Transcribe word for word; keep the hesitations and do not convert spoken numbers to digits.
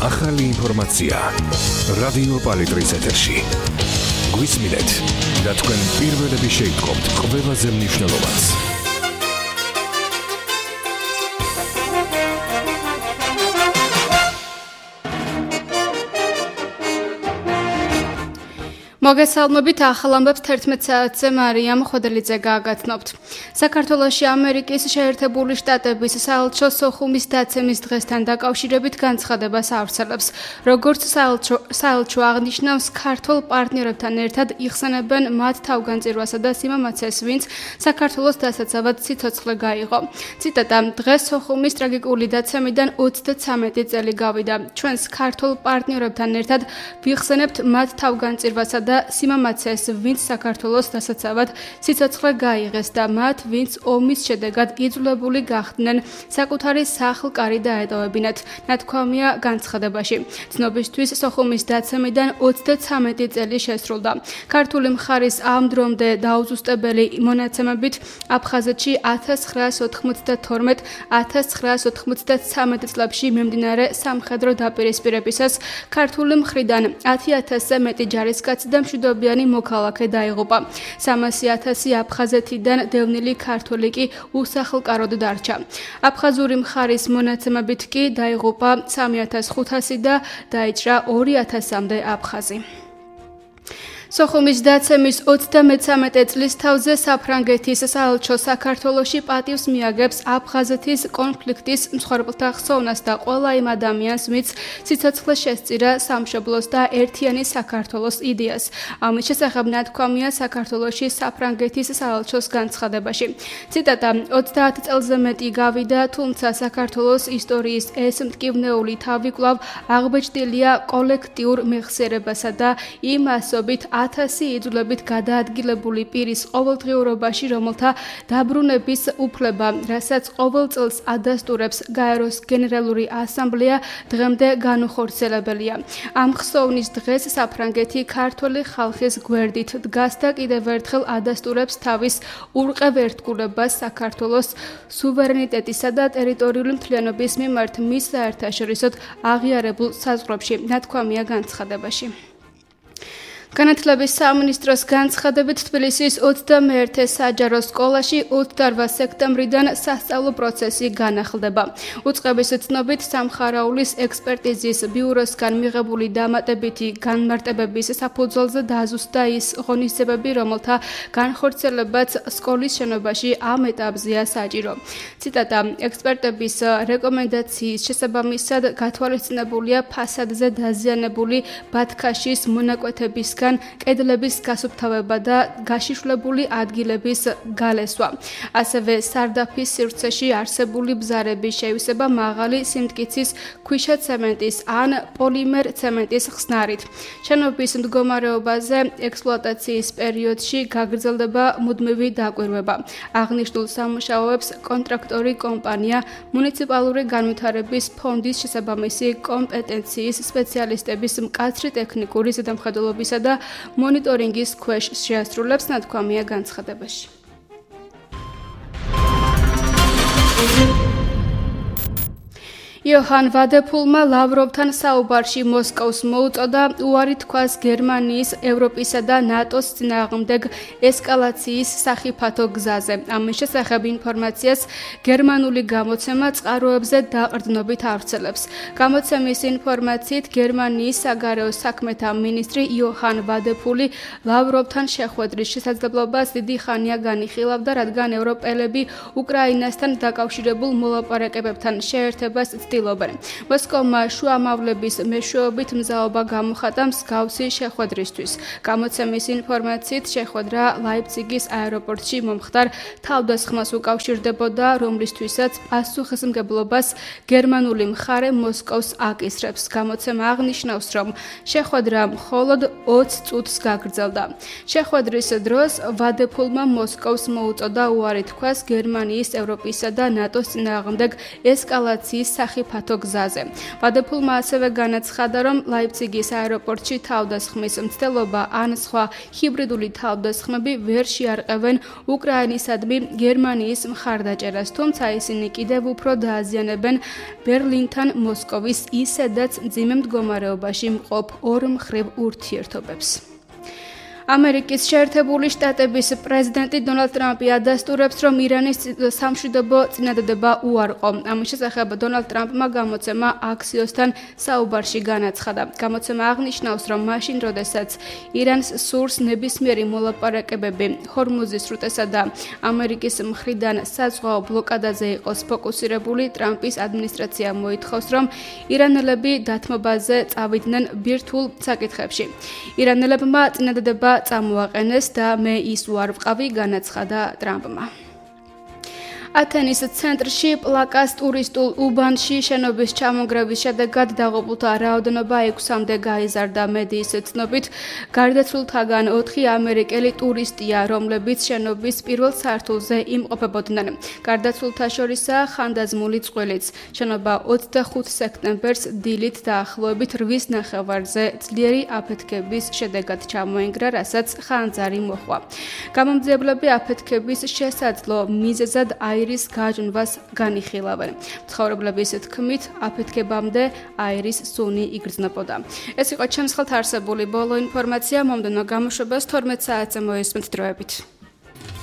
ახალი ინფორმაცია რადიო პალიტრის ეთერში. გვისმინეთ და თქვენ პირველები შეიტყობთ ყველაზე მნიშვნელოვანს. მოგესალმებით, ახალ ამბებს თერთმეტ საათზე მარიამ ხოდელიძე გააგაცნობთ. საქართველოში ამერიკის შეერთებული შტატების საელჩო სოხუმის დაცემის დღესთან დაკავშირებით განცხადებას ავრცელებს. როგორც საელჩო საელჩო აღნიშნავს, ქართულ პარტნიორებთან ერთად იხსენებენ მათ თავგანწირვასა და სიმამაცეს, ვინც საქართველოს დასაცავად სიცოცხლე გაიღო. ციტატა: დღეს სოხუმის ტრაგიკული დაცემიდან ოცდათვრამეტი წელი გავიდა. ჩვენს ქართულ პარტნიორებთან ერთად ვიხსენებთ მათ თავგანწირვასა და სიმამაცეს, ვინც საქართველოს დასაცავად სიცოცხლე გაიღეს და მათ, ვინც ომის შედეგად იძულებული გახდნენ საკუთარი სახლ-კარი დაეტოვებინათ, ნათქვამია განცხადებაში. ცნობისთვის, სოხუმის დაცემიდან ოცდათვრამეტი წელი შესრულდა. ქართული მხარის ამ დრომდე დაუზუსტებელი მონაცემებით აფხაზეთში ათას ცხრაას ოთხმოცდათორმეტ ათას ცხრაას ოთხმოცდათრამეტ წლებში მიმდინარე სამხედრო დაპირისპირებისას ქართული მხრიდან ათი ათასზე მეტი ჯარისკაცი და მშვიდობიანი მოქალაქე დაიღუპა. სამასი ათასი აფხაზეთიდან დევნილი ქართველი კი უსახლკაროდ დარჩა. აფხაზური მხარის მონაცემებით კი დაიღუპა სამი ათას ხუთასი და დაიჭრა ორი ათასამდე აფხაზი. სოხუმის დაცემის ოცდამეცამეტე წლის თავზე საფრანგეთის საელჩო საქართველოში პატივს მიაგებს აფხაზეთის კონფლიქტის მსხვერპლთა ხსოვნას და ყველა იმ ადამიანს, ვინც სიცოცხლე შესწირა სამშობლოს და ერთიანი საქართველოს იდეას. ამის შესახებ ნათქვამია საქართველოში საფრანგეთის საელჩოს განცხადებაში. ციტატა: ოცდაათ წელზე მეტი გავიდა, თუმცა საქართველოს ისტორიის ეს მტკივნეული თავი კვლავ აღბეჭდილია კოლექტიურ მეხსიერებასა და იმ ასობით ათასი იძულებით გადაადგილებული პირის ყოველდღიურობაში, რომელთა დაბრუნების უფლება, რასაც ყოველ წელს ადასტურებს გაეროს გენერალური ასამბლეა, დღემდე განუხორციელებელია. ამ ხსოვნის დღეს საფრანგეთი ქართული ხალხის გვერდით დგას და კიდევ ერთხელ ადასტურებს თავის ურყევ ერთგულებას საქართველოს სუვერენიტეტისა და ტერიტორიული მთლიანობის მიმართ მის საერთაშორისოდ აღიარებულ საზღვრებში, ნათქვამია განცხადებაში. განათლების სამინისტროს განცხადებით, თბილისის ოცდამეერთე საჯარო სკოლაში ოცდაორ სექტემბრიდან სასწავლო პროცესი განახლდება. უწყების ცნობით, სამხარაულის ექსპერტიზის ბიუროსგან მიღებული დამატებითი განმარტებების საფუძველზე დაზუსტა ის ღონისძიებები, რომელთა განხორციელებაც სკოლის შენობაში ამ ეტაპზეა საჭირო. ციტატა: ექსპერტების რეკომენდაციის შესაბამისად გათვალისწინებულია ფასადზე დაზიანებული ბათქაშის მონაკვეთებისგან კედლების გასუფთავება და გაშიშვლებული ადგილების გალესვა. ასევე სარდაფის სივრცეში არსებული ბზარების შევისება მაღალი სიმტკიცის ქვიშაცემენტის ან პოლიმერ ცემენტის ხსნარით. შენობის მდგომარეობაზე ექსპლუატაციის პერიოდში გაგრძელდება მუდმივი დაკვირვება. აღნიშნულ სამუშაოებს კონტრაქტორი კომპანია, მუნიციპალური განვითარების ფონდის შესაბამისი კომპეტენციის სპეციალისტების მკაცრი ტექნიკური ზედამხედველობისა და მონიტორინგის ქვეშ შეასრულებს, ნათქვამია განცხადებაში. იოჰან ვადეფულმა ლავროვთან საუბარში მოსკოვს მოუწოდა უარი თქვას გერმანიის, ევროპისა და ნატოს წინააღმდეგ ესკალაციის სახიფათო გზაზე. ამის შესახებ ინფორმაციას გერმანული გამოცემა წყაროებზე დაყრდნობით ავრცელებს. გამოცემის ინფორმაციით, გერმანიის საგარეო საქმეთა მინისტრი იოჰან ვადეფული ლავროვთან შეხვედრის შესაძლებლობას დიდი ხანია განიხილავდა, რადგან ევროპელები უკრაინასთან დაკავშირებულ მოლაპარაკებებთან შეერთებას მოსკოვმა შუამავლების მეშვეობით მზაობა გამოხატა მსგავსი შეხვედრისთვის. გამოცემის ინფორმაციით, შეხვედრა ლაიფციგის აეროპორტში მომხდარ თავდასხმას უკავშირდებოდა, რომლისთვისაც პასუხისმგებლობას გერმანული მხარე მოსკოვს აკისრებს. გამოცემა აღნიშნავს, რომ შეხვედრა მხოლოდ ოცი წუთს გაგრძელდა. შეხვედრის დროს ვადეფულმა მოსკოვს მოუწოდა უარი თქვას გერმანიის, ევროპისა და ნატოს წინააღმდეგ ესკალაციის სახიფათო საფათო გზაზე. ვადაფულმა ასევე განაცხადა, რომ ლაიფციგის აეროპორტში თავდასხმის მცდელობა ან სხვა ჰიბრიდული თავდასხმები ვერ შეარყევენ უკრაინისადმი გერმანიის მხარდაჭერას, თუმცა ისინი კიდევ უფრო დააზიანებენ ბერლინთან მოსკოვის ისედაც მძიმე მდგომარეობაში მყოფ ორმხრივ ურთიერთობებს. ამერიკის შეერთებული შტატების პრეზიდენტი დონალდ ტრამპი ადასტურებს, რომ ირანის სამშვიდობო წინადადება უარყო. ამის შესახებ დონალდ ტრამპმა გამოცემა აქსიოსთან საუბარში განაცხადა. გამოცემა აღნიშნავს, რომ მაშინ, როდესაც ირანს სურს ნებისმიერი მოლაპარაკებები ჰორმუზის სრუტესა და ამერიკის მხრიდან საზღვაო ბლოკადაზე იყოს ფოკუსირებული, ტრამპის ადმინისტრაცია მოითხოვს, რომ ირანელები დათმობაზე წავიდნენ ბირთვულ საკითხებში. ირანელებმა წინადადება წამოაყენეს და მე ის უარ ვყავი, განაცხადა ტრამპმა. ათენის ცენტრში პლაკას ტურისტულ უბანში შენობის ჩამონგრევის შედეგად დაღუპულთა რაოდენობა ექვსამდე გაიზარდა. მედიის ცნობით, გარდაცვლილთაგან ოთხი ამერიკელი ტურისტია, რომლებიც შენობის პირველ სართულზე იმყოფებოდნენ. გარდაცვლილთა შორისაა ხანდაზმული წყვილიც. შენობა ოცდახუთ სექტემბერს დილით დაახლოებით რვის ნახევარზე ძლიერი აფეთქების შედეგად ჩამოინგრა, რასაც ხანძარი მოჰყვა. გამომძიებლები აფეთქების შესაძლო მიზეზად აირის გაჯნვას განიხილავენ. მცხოვრებლების თქმით, აფეთქებამდე აირის სუნი იგრძნობოდა. ეს იყო ჩემს ხელთ არსებული ბოლო ინფორმაცია. მომდევნო გამოშვებას თორმეტ საათზე მოისმენთ დროებით.